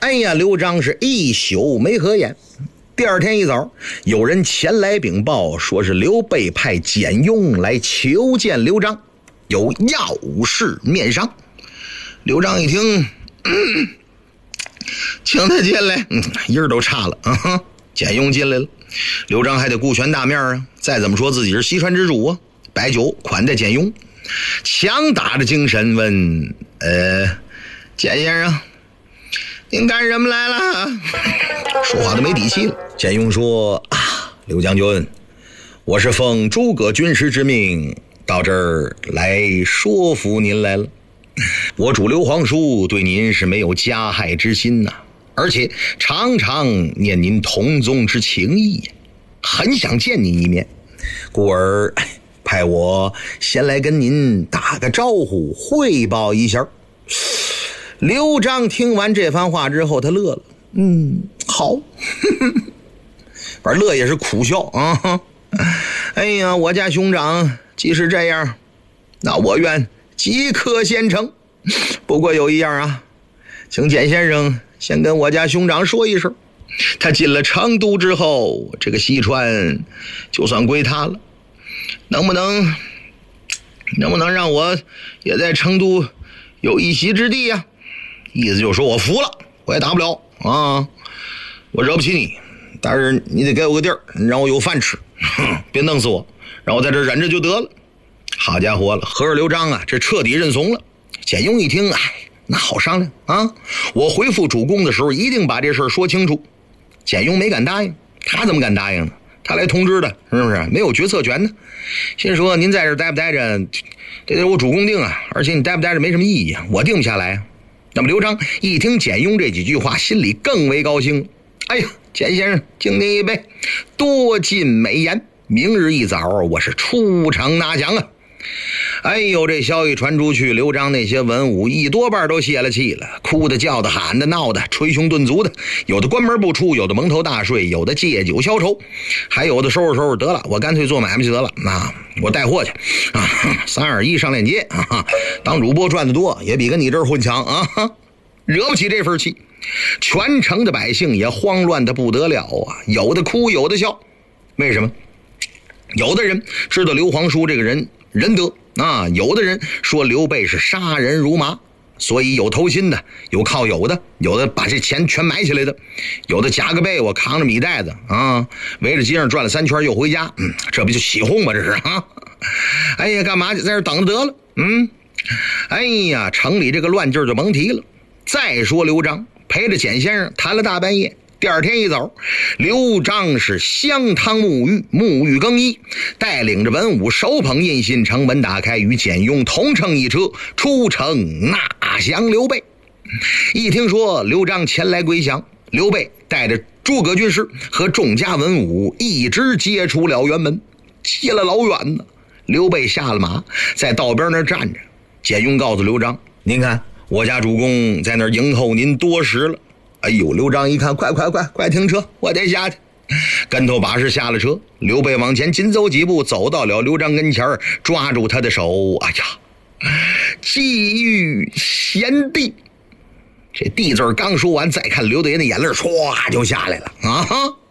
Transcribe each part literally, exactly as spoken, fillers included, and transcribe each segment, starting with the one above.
哎呀，刘璋是一宿没合眼。第二天一早，有人前来禀报，说是刘备派简雍来求见刘璋，有要事面商。刘璋一听，嗯、请他进来，嗯，音儿都差了啊！简雍进来了，刘璋还得顾全大面啊，再怎么说自己是西川之主啊，摆酒款待简雍，强打着精神问：“呃，简先生，您干什么来了？”说话都没底气了。简雍说：“啊，刘将军，我是奉诸葛军师之命到这儿来说服您来了。我主刘皇叔对您是没有加害之心呐、啊，而且常常念您同宗之情谊，很想见您一面，故而派我先来跟您打个招呼，汇报一下。”刘璋听完这番话之后，他乐了，嗯，好，反正乐也是苦笑啊。哎呀，我家兄长既是这样，那我愿即刻先成。不过有一样啊，请简先生先跟我家兄长说一声，他进了成都之后，这个西川就算归他了，能不能能不能让我也在成都有一席之地啊？意思就是说我服了，我也打不了啊，我惹不起你，但是你得给我个地儿，让我有饭吃，别弄死我，让我在这忍着就得了。好家伙了，合着刘璋啊，这彻底认怂了。简雍一听，哎，那好商量啊，我回复主公的时候一定把这事儿说清楚。简雍没敢答应，他怎么敢答应呢？他来通知的，是不是没有决策权呢？心说您在这待不待着，这得我主公定啊，而且你待不待着没什么意义啊，我定不下来啊。那么刘璋一听简雍这几句话，心里更为高兴。哎呀，简先生，敬您一杯，多尽美言，明日一早我是出城拿奖啊。哎呦，这消息传出去，刘璋那些文武一多半都泄了气了，哭的叫的喊的闹的，捶胸顿足的，有的关门不出，有的蒙头大睡，有的借酒消愁，还有的收拾收拾得了，我干脆做买卖去得了啊，我带货去啊，三二一上链接啊，当主播赚得多也比跟你这儿混强啊，惹不起这份气。全城的百姓也慌乱的不得了啊，有的哭有的笑。为什么？有的人知道刘皇叔这个人仁德啊，有的人说刘备是杀人如麻，所以有偷心的，有靠有的，有的把这钱全埋起来的，有的夹个被窝扛着米袋子啊，围着街上转了三圈又回家，嗯，这不就起哄吗？这是啊！哎呀，干嘛在这等着得了？嗯，哎呀，城里这个乱劲儿就甭提了。再说刘璋陪着简先生谈了大半夜，第二天一早，刘璋是香汤沐浴，沐浴更衣，带领着文武手捧印信城门打开，与简雍同乘一车出城纳降刘备。一听说刘璋前来归降，刘备带着诸葛军师和众家文武一直接出了辕门，接了老远呢。刘备下了马，在道边那站着。简雍告诉刘璋：“您看，我家主公在那儿迎候您多时了。”哎呦，刘璋一看，快快快快停车，我得下去。跟头把式下了车，刘备往前紧走几步，走到了刘璋跟前，抓住他的手。哎呀，寄遇贤弟。这弟字刚说完，再看刘德爷的眼泪唰就下来了啊！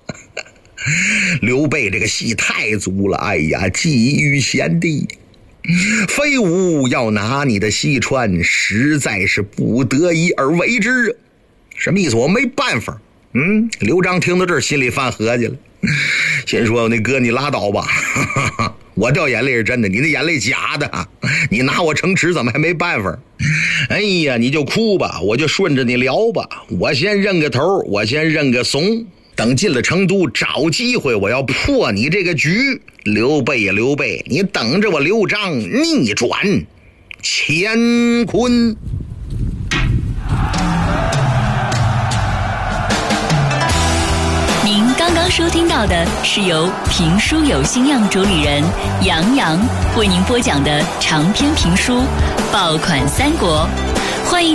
刘备这个戏太足了，哎呀，寄遇贤弟，非吾要拿你的西川，实在是不得已而为之啊。什么意思？我没办法。嗯，刘璋听到这儿心里犯合计了，心说那哥你拉倒吧，我掉眼泪是真的，你那眼泪假的，你拿我城池怎么还没办法？哎呀，你就哭吧，我就顺着你聊吧，我先认个头，我先认个怂，等进了成都找机会我要破你这个局。刘备呀刘备，你等着我刘璋逆转乾坤。 您刚刚收听到的是由评书有心样主理人杨洋为您播讲的长篇评书《爆款三国》，欢迎